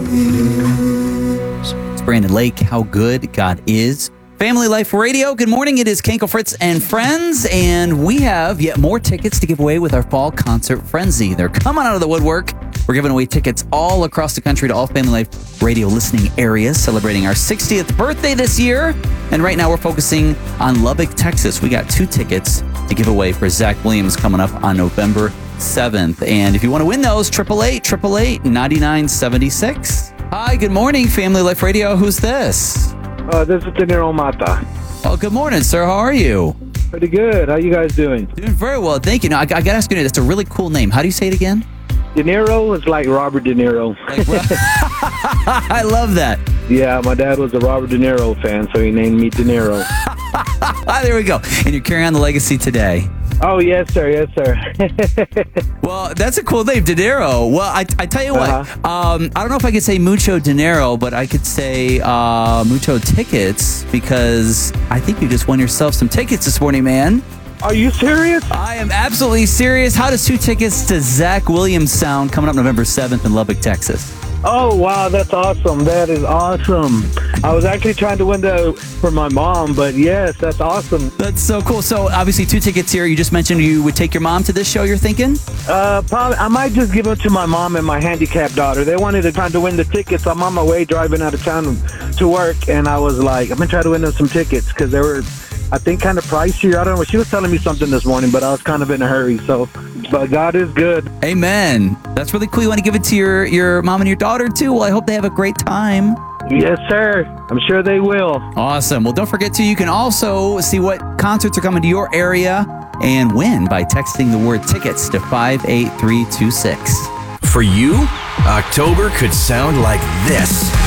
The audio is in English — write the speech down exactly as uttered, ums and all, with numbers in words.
It's Brandon Lake, How Good God Is. Family Life Radio, good morning. It is Kenkel Fritz and Friends, and we have yet more tickets to give away with our Fall Concert Frenzy. They're coming out of the woodwork. We're giving away tickets all across the country to all Family Life Radio listening areas, celebrating our sixtieth birthday this year. And right now we're focusing on Lubbock, Texas. We got two tickets to give away for Zach Williams coming up on November seventh. And if you want to win those, eight eight eight, eight eight eight, nine nine seven six. Hi, good morning, Family Life Radio. Who's this? Uh, this is De Niro Mata. Oh, good morning, sir. How are you? Pretty good. How you guys doing? Doing very well, thank you. Now, I, I got to ask you, that's a really cool name. How do you say it again? De Niro is like Robert De Niro. Like, I love that. Yeah, my dad was a Robert De Niro fan, so he named me De Niro. There we go. And you're carrying on the legacy today. Oh, yes, sir. Yes, sir. Well, that's a cool name, De Niro. Well, I, I tell you Uh-huh. what, um, I don't know if I could say mucho dinero, but I could say uh, mucho tickets, because I think you just won yourself some tickets this morning, man. Are you serious? I am absolutely serious. How does two tickets to Zach Williams sound coming up November seventh in Lubbock, Texas? Oh, wow, that's awesome. That is awesome. I was actually trying to win the for my mom, but yes, that's awesome. That's so cool. So obviously two tickets here. You just mentioned you would take your mom to this show, you're thinking? Uh, probably, I might just give it to my mom and my handicapped daughter. They wanted to try to win the tickets. I'm on my way driving out of town to work, and I was like, I'm going to try to win them some tickets because they were, I think, kind of pricey. I don't know. She was telling me something this morning, but I was kind of in a hurry. So, but God is good. Amen. That's really cool. You want to give it to your, your mom and your daughter, too? Well, I hope they have a great time. Yes, sir. I'm sure they will. Awesome. Well, don't forget to, you can also see what concerts are coming to your area and win by texting the word tickets to five eight three two six. For you, October could sound like this.